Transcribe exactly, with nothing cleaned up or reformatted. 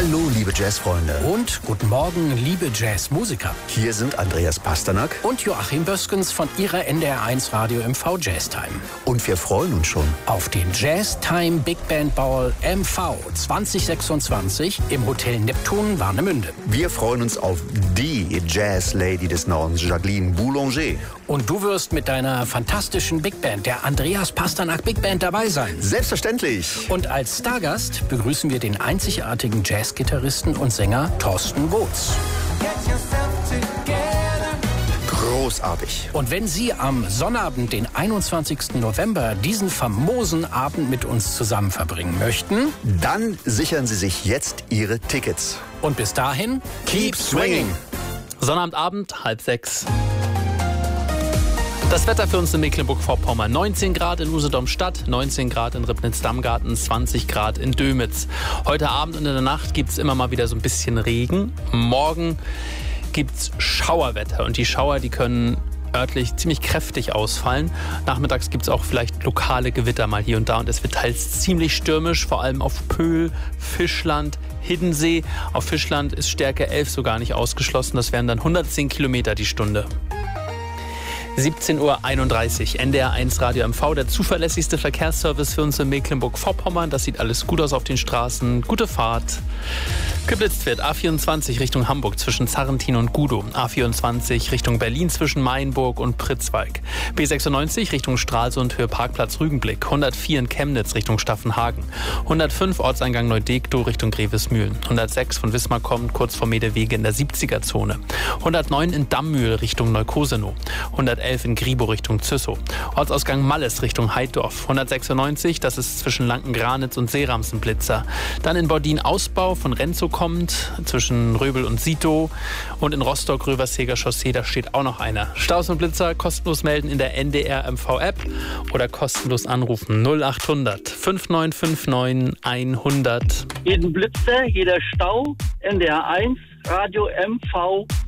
Hallo, liebe Jazzfreunde. Und guten Morgen, liebe Jazzmusiker. Hier sind Andreas Pasternak und Joachim Böskens von Ihrer N D R eins Radio M V Jazztime. Und wir freuen uns schon auf den Jazztime Big Band Ball M V zwanzig sechsundzwanzig im Hotel Neptun, Warnemünde. Wir freuen uns auf die Jazz-Lady des Nordens, Jacqueline Boulanger. Und du wirst mit deiner fantastischen Big Band, der Andreas Pasternak Big Band, dabei sein. Selbstverständlich. Und als Stargast begrüßen wir den einzigartigen Jazzgitarristen und Sänger Thorsten Botz. Großartig. Und wenn Sie am Sonnabend, den einundzwanzigsten November, diesen famosen Abend mit uns zusammen verbringen möchten, dann sichern Sie sich jetzt Ihre Tickets. Und bis dahin, keep swinging. Sonnabendabend, halb sechs. Das Wetter für uns in Mecklenburg-Vorpommern. neunzehn Grad in Usedom-Stadt, neunzehn Grad in Ribnitz-Dammgarten, zwanzig Grad in Dömitz. Heute Abend und in der Nacht gibt es immer mal wieder so ein bisschen Regen. Morgen gibt es Schauerwetter und die Schauer, die können örtlich ziemlich kräftig ausfallen. Nachmittags gibt es auch vielleicht lokale Gewitter mal hier und da und es wird teils ziemlich stürmisch, vor allem auf Pöhl, Fischland, Hiddensee. Auf Fischland ist Stärke elf sogar nicht ausgeschlossen, das wären dann hundertzehn Kilometer die Stunde. siebzehn Uhr einunddreißig, N D R eins Radio M V, der zuverlässigste Verkehrsservice für uns in Mecklenburg-Vorpommern. Das sieht alles gut aus auf den Straßen. Gute Fahrt. Geblitzt wird A vierundzwanzig Richtung Hamburg zwischen Zarrentin und Gudow. A vierundzwanzig Richtung Berlin zwischen Mainburg und Pritzwalk. B sechsundneunzig Richtung Stralsund, Höhe Parkplatz Rügenblick. hundertvier in Chemnitz Richtung Staffenhagen. hundertfünf Ortseingang Neudektow Richtung Grevesmühlen. hundertsechs von Wismar kommend kurz vor Medewege in der siebziger-Zone. hundertneun in Dammühl Richtung Neukosenow. hundertelf in Gribow Richtung Züssow. Ortsausgang Malles Richtung Heiddorf. hundertsechsundneunzig, das ist zwischen Lanken-Granitz und Seerams ein Blitzer. Dann in Bordin Ausbau von Renzow kommt, zwischen Röbel und Sitow. Und in Rostock Röverseger Chaussee, da steht auch noch einer. Staus und Blitzer kostenlos melden in der N D R M V App oder kostenlos anrufen null achthundert fünf neun fünf neun hundert. Jeden Blitzer, jeder Stau, N D R eins, Radio M V